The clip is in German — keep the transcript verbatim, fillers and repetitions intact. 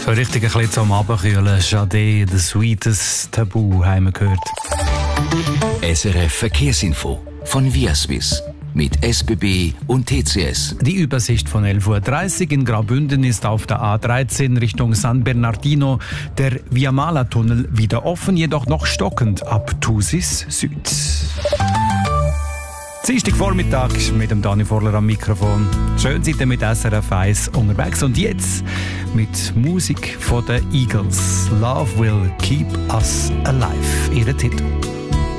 So richtig ein bisschen zum Abkühlen. Sade, The Sweetest Tabu, haben wir gehört. S R F Verkehrsinfo von Viaswiss mit S B B und T C S. Die Übersicht von elf Uhr dreißig in Graubünden ist auf der A dreizehn Richtung San Bernardino der Viamala-Tunnel wieder offen, jedoch noch stockend ab Thusis Süd. Dienstag Vormittag mit dem Dani Vorler am Mikrofon. Schön seid ihr mit S R F eins unterwegs. Und jetzt mit Musik von den Eagles. Love will keep us alive. Ihre Titel.